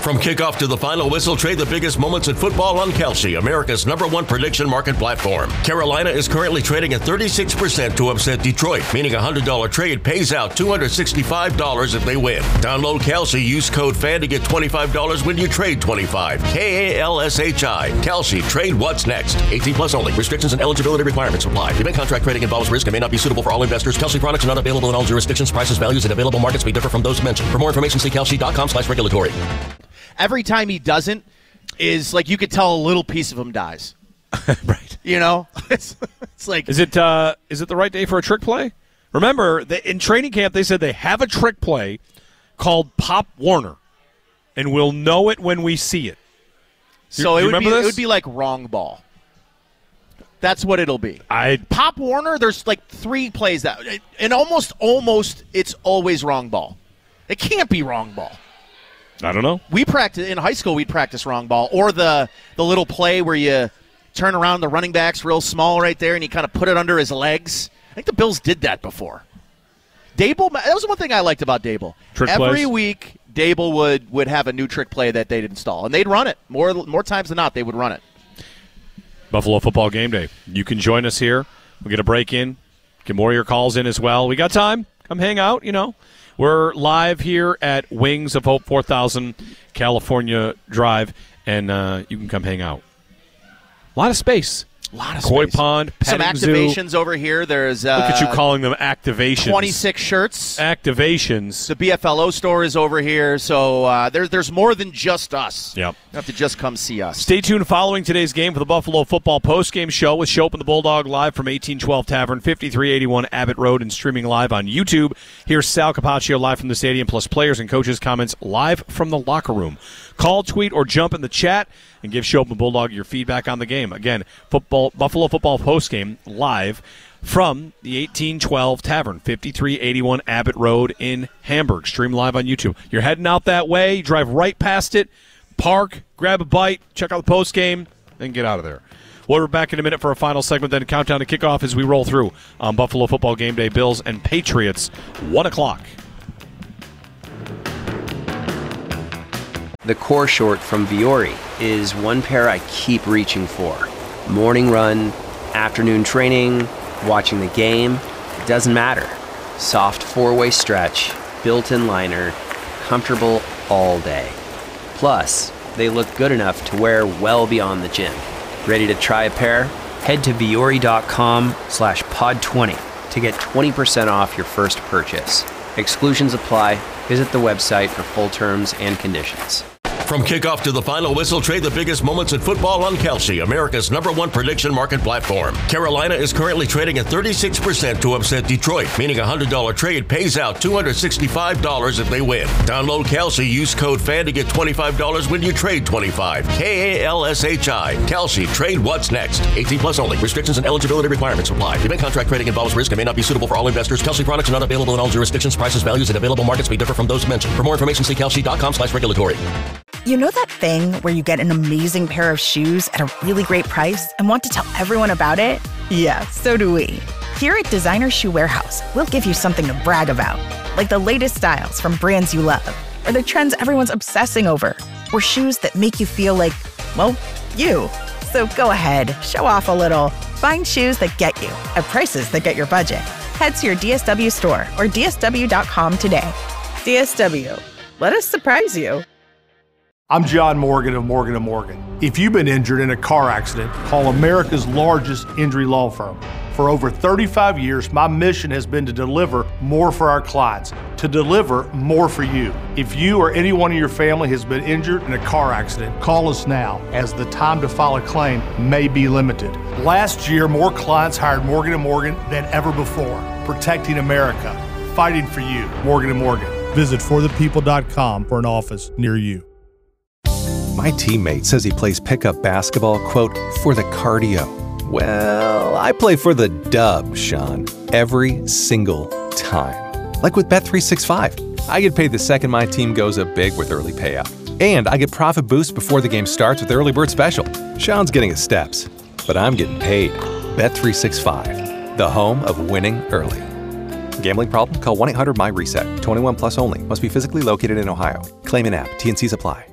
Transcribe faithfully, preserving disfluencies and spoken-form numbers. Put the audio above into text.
From kickoff to the final whistle, trade the biggest moments in football on Kalshi, America's number one prediction market platform. Carolina is currently trading at thirty-six percent to upset Detroit, meaning a one hundred dollars trade pays out two hundred sixty-five dollars if they win. Download Kalshi, use code FAN to get twenty-five dollars when you trade twenty-five dollars. K A L S H I. Kalshi. Trade what's next. eighteen plus only. Restrictions and eligibility requirements apply. Event contract trading involves risk and may not be suitable for all investors. Kalshi products are not available in all jurisdictions. Prices, values, and available markets may differ from those mentioned. For more information, see kalshi dot com slash regulatory. Every time he doesn't is like you could tell a little piece of him dies. Right. You know? It's, it's like Is it uh, is it the right day for a trick play? Remember, they, in training camp they said they have a trick play called Pop Warner, and we'll know it when we see it. So you, it would be this? it would be like wrong ball. That's what it'll be. I Pop Warner, there's like three plays that and almost almost it's always wrong ball. It can't be wrong ball. I don't know. We practice in high school. We'd practice wrong ball or the the little play where you turn around the running back's real small right there and you kind of put it under his legs. I think the Bills did that before. Dable, that was one thing I liked about Dable. Trick Every plays. week, Dable would, would have a new trick play that they'd install, and they'd run it more more times than not. They would run it. Buffalo Football Game Day. You can join us here. We'll get a break in. Get more of your calls in as well. We got time. Come hang out, you know. We're live here at Wings of Hope, four thousand California Drive, and uh, you can come hang out. A lot of space. A lot of Koi space. Pond, Some petting activations zoo. over here. There's uh, Look at you calling them activations. twenty-six shirts. Activations. The B F L O store is over here, so uh, there's there's more than just us. Yep. You have to just come see us. Stay tuned following today's game for the Buffalo Football postgame show with Shope and the Bulldog live from eighteen twelve Tavern, fifty-three eighty-one Abbott Road, and streaming live on YouTube. Here's Sal Capaccio live from the stadium, plus players and coaches' comments live from the locker room. Call, tweet, or jump in the chat and give Shope and Bulldog your feedback on the game. Again, football Buffalo Football postgame live from the eighteen twelve Tavern, fifty-three eighty-one Abbott Road in Hamburg. Stream live on YouTube. You're heading out that way, you drive right past it, park, grab a bite, check out the postgame, then get out of there. We'll be back in a minute for a final segment, then countdown to kickoff as we roll through on Buffalo Football Game Day. Bills and Patriots, one o'clock. The core short from Viore is one pair I keep reaching for. Morning run, afternoon training, watching the game, it doesn't matter. Soft four-way stretch, built-in liner, comfortable all day. Plus, they look good enough to wear well beyond the gym. Ready to try a pair? Head to Viore.com slash pod 20 to get twenty percent off your first purchase. Exclusions apply. Visit the website for full terms and conditions. From kickoff to the final whistle, trade the biggest moments in football on Kalshi, America's number one prediction market platform. Carolina is currently trading at thirty-six percent to upset Detroit, meaning a one hundred dollars trade pays out two hundred sixty-five dollars if they win. Download Kalshi, use code FAN to get twenty-five dollars when you trade twenty-five dollars. K A L S H I. Kalshi. Trade what's next. eighteen plus only. Restrictions and eligibility requirements apply. Event contract trading involves risk and may not be suitable for all investors. Kalshi products are not available in all jurisdictions. Prices, values, and available markets may differ from those mentioned. For more information, see kalshi dot com slash regulatory. You know that thing where you get an amazing pair of shoes at a really great price and want to tell everyone about it? Yeah, so do we. Here at Designer Shoe Warehouse, we'll give you something to brag about, like the latest styles from brands you love, or the trends everyone's obsessing over, or shoes that make you feel like, well, you. So go ahead, show off a little. Find shoes that get you at prices that get your budget. Head to your D S W store or D S W dot com today. D S W. Let us surprise you. I'm John Morgan of Morgan and Morgan. If you've been injured in a car accident, call America's largest injury law firm. For over thirty-five years, my mission has been to deliver more for our clients, to deliver more for you. If you or anyone in your family has been injured in a car accident, call us now, as the time to file a claim may be limited. Last year, more clients hired Morgan and Morgan than ever before, protecting America, fighting for you. Morgan and Morgan. Visit for the people dot com for an office near you. My teammate says he plays pickup basketball, quote, for the cardio. Well, I play for the dub, Sean, every single time. Like with Bet three sixty-five. I get paid the second my team goes up big with early payout. And I get profit boosts before the game starts with Early Bird Special. Sean's getting his steps, but I'm getting paid. Bet three sixty-five, the home of winning early. Gambling problem? Call one eight hundred M Y reset. twenty-one plus only. Must be physically located in Ohio. Claim in app. T and C's apply.